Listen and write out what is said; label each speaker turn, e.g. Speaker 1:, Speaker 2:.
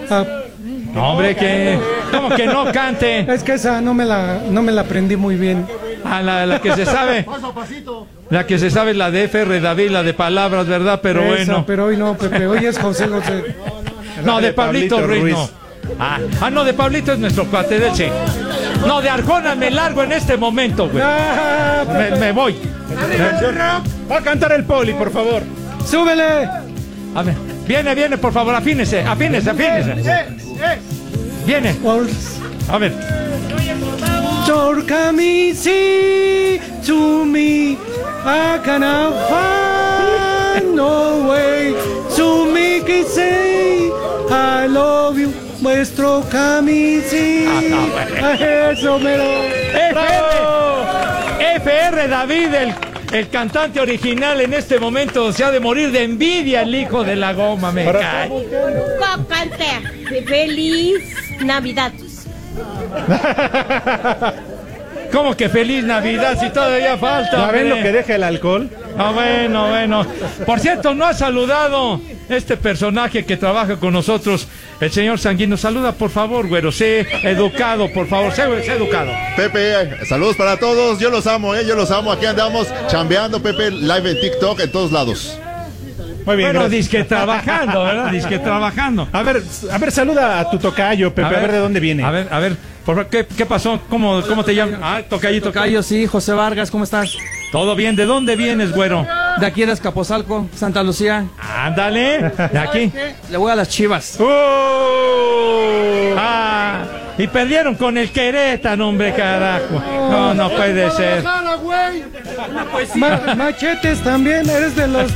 Speaker 1: Ah,
Speaker 2: No, hombre, que... ¿Cómo que no cante?
Speaker 1: es que esa no me la aprendí muy bien.
Speaker 2: Ah, la que se sabe. La que se sabe es la de F.R. David, la de palabras, ¿verdad? Pero
Speaker 1: Esa,
Speaker 2: bueno.
Speaker 1: pero hoy no, Pepe, hoy es José José.
Speaker 2: No, de Pablito Ruiz, no. No, de Pablito es nuestro cuate, de che. No, de Arjona me largo en este momento, güey.
Speaker 1: Ah,
Speaker 2: Me voy.
Speaker 3: Va a cantar el Poli, por favor.
Speaker 1: ¡Súbele!
Speaker 2: A ver, viene, por favor, afínese. Viene. A ver.
Speaker 1: Your coming to me, I cannot find no way to make it say I love you. Nuestro camino. Eso, mero.
Speaker 2: FR David, el cantante original en este momento, se ha de morir de envidia el hijo de la goma, me cae.
Speaker 4: Cante. Feliz Navidad.
Speaker 2: ¿Cómo que feliz Navidad si todavía falta?
Speaker 3: ¿Ya ven lo
Speaker 2: hombre?
Speaker 3: que deja el alcohol?
Speaker 2: Ah, bueno. Por cierto, no ha saludado este personaje que trabaja con nosotros, el señor Sanguino. Saluda, por favor, güero. Sé educado, por favor. Sé educado.
Speaker 5: Pepe, saludos para todos. Yo los amo, yo los amo. Aquí andamos chambeando, Pepe, live en TikTok, en todos lados.
Speaker 3: Muy bien,
Speaker 2: Bueno,
Speaker 3: gracias.
Speaker 2: disque trabajando, ¿verdad? Disque trabajando.
Speaker 3: A ver, saluda a tu tocayo, Pepe, a ver de dónde viene.
Speaker 2: A ver, por favor, ¿qué pasó? ¿Cómo te llamas? Ah, tocayito.
Speaker 6: Tocayo, sí, José Vargas, ¿cómo estás?
Speaker 2: ¿Todo bien? ¿De dónde vienes, güero?
Speaker 6: De aquí de Azcapotzalco, Santa Lucía.
Speaker 2: Ándale, de aquí.
Speaker 6: Le voy a las Chivas.
Speaker 2: Y perdieron con el Querétaro, hombre, carajo. No puede ser.
Speaker 1: Machetes también, eres de los